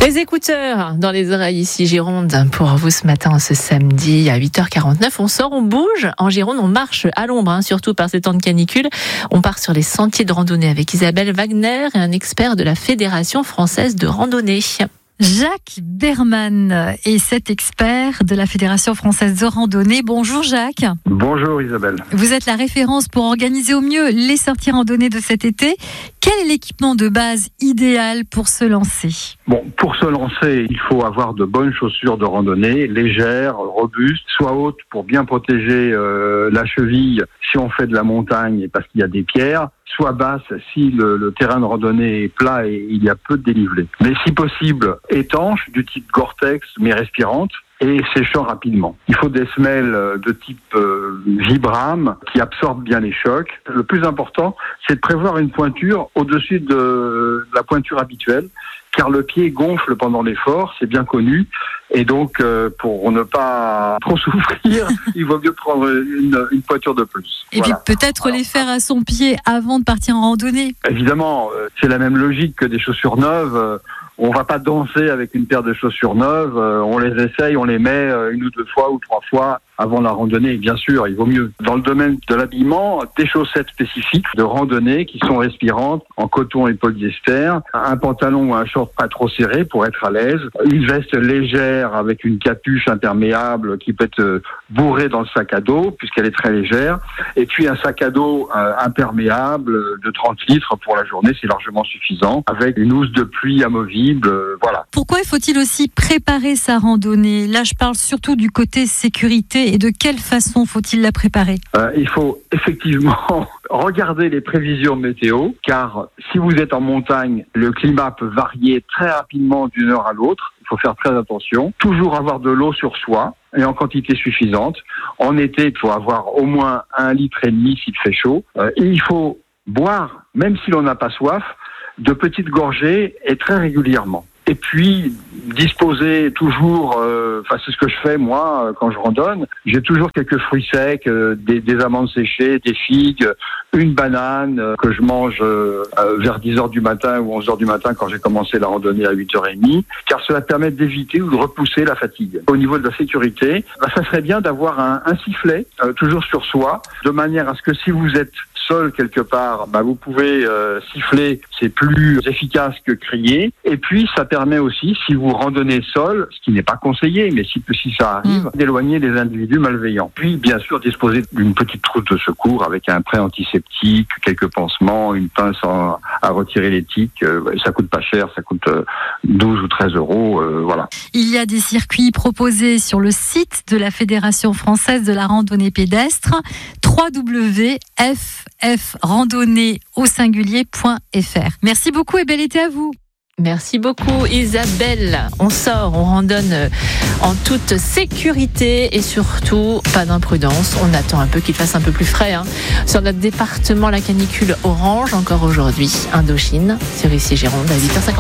Les écouteurs dans les oreilles ici Gironde pour vous ce matin, ce samedi à 8h49. On sort, on bouge en Gironde, on marche à l'ombre, surtout par ces temps de canicule. On part sur les sentiers de randonnée avec Isabelle Wagner et un expert de la Fédération française de randonnée. Jacques Berman est cet expert de la Fédération française de randonnée. Bonjour Jacques. Bonjour Isabelle. Vous êtes la référence pour organiser au mieux les sorties randonnées de cet été. Quel est l'équipement de base idéal pour se lancer ? Bon, pour se lancer, il faut avoir de bonnes chaussures de randonnée, légères, robustes, soit hautes pour bien protéger la cheville si on fait de la montagne parce qu'il y a des pierres, soit basse si le terrain de randonnée est plat et il y a peu de dénivelé. Mais si possible, étanche, du type Gore-Tex, mais respirante, et séchant rapidement. Il faut des semelles de type Vibram qui absorbent bien les chocs. Le plus important, c'est de prévoir une pointure au-dessus de la pointure habituelle, car le pied gonfle pendant l'effort, c'est bien connu. Et donc, pour ne pas trop souffrir, il vaut mieux prendre une pointure de plus. Et puis peut-être les faire à son pied avant de partir en randonnée. Évidemment, c'est la même logique que des chaussures neuves. On va pas danser avec une paire de chaussures neuves, on les essaye, on les met une ou deux fois ou trois fois avant la randonnée, bien sûr, il vaut mieux. Dans le domaine de l'habillement, des chaussettes spécifiques de randonnée qui sont respirantes, en coton et polyester, un pantalon ou un short pas trop serré pour être à l'aise, une veste légère avec une capuche imperméable qui peut être bourrée dans le sac à dos, puisqu'elle est très légère, et puis un sac à dos imperméable de 30 litres pour la journée, c'est largement suffisant, avec une housse de pluie amovible, voilà. Pourquoi faut-il aussi préparer sa randonnée ? Là, je parle surtout du côté sécurité. Et de quelle façon faut-il la préparer ? Il faut effectivement regarder les prévisions météo, car si vous êtes en montagne, le climat peut varier très rapidement d'une heure à l'autre. Il faut faire très attention. Toujours avoir de l'eau sur soi et en quantité suffisante. En été, il faut avoir au moins 1,5 litre s'il fait chaud. Et il faut boire, même si l'on n'a pas soif, de petites gorgées et très régulièrement. Et puis, disposer toujours, c'est ce que je fais moi quand je randonne, j'ai toujours quelques fruits secs, des amandes séchées, des figues, une banane que je mange vers 10h du matin ou 11h du matin quand j'ai commencé la randonnée à 8h30, car cela permet d'éviter ou de repousser la fatigue. Au niveau de la sécurité, ça serait bien d'avoir un sifflet toujours sur soi, de manière à ce que si vous êtes seul quelque part, vous pouvez siffler, c'est plus efficace que crier. Et puis ça permet aussi, si vous randonnez seul, ce qui n'est pas conseillé, mais si ça arrive, d'éloigner les individus malveillants. Puis bien sûr disposer d'une petite trousse de secours avec un prêt antiseptique, quelques pansements, une pince à retirer les tiques. Ça coûte pas cher, ça coûte 12 ou 13 euros, voilà. Il y a des circuits proposés sur le site de la Fédération française de la randonnée pédestre, www.ffrandonnée.fr. Merci beaucoup et bel été à vous. Merci beaucoup Isabelle. On sort, on randonne en toute sécurité et surtout pas d'imprudence. On attend un peu qu'il fasse un peu plus frais. Sur notre département, la canicule orange encore aujourd'hui. Indochine sur ici Gironde à 8h50.